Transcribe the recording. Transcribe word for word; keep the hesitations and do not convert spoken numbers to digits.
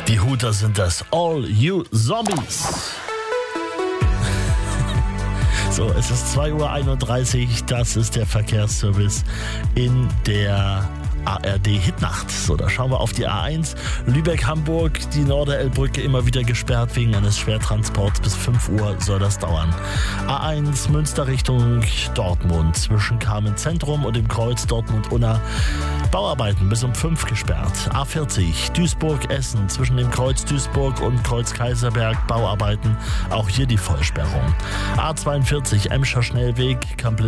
Die Huter sind das All You Zombies. So, es ist zwei Uhr einunddreißig, das ist der Verkehrsservice in der A R D-Hitnacht. So, da schauen wir auf die A eins. Lübeck-Hamburg, die Norderelbbrücke immer wieder gesperrt wegen eines Schwertransports. Bis fünf Uhr soll das dauern. A eins Münster Richtung Dortmund zwischen Carmen-Zentrum und dem Kreuz Dortmund-Unna. Bauarbeiten bis um fünf gesperrt. A vierzig Duisburg-Essen zwischen dem Kreuz Duisburg und Kreuz Kaiserberg. Bauarbeiten, auch hier die Vollsperrung. A zweiundvierzig Emscher Schnellweg, Kamp